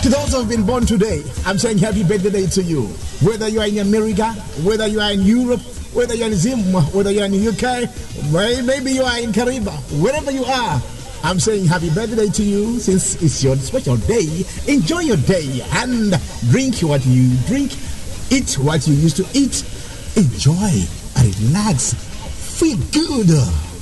To those who have been born today, I'm saying happy birthday to you. Whether you are in America, whether you are in Europe, whether you're in Zimbabwe, whether you're in the UK, maybe you are in Caribbean, wherever you are, I'm saying happy birthday to you since it's your special day. Enjoy your day and drink what you drink, eat what you used to eat, enjoy, relax, feel good.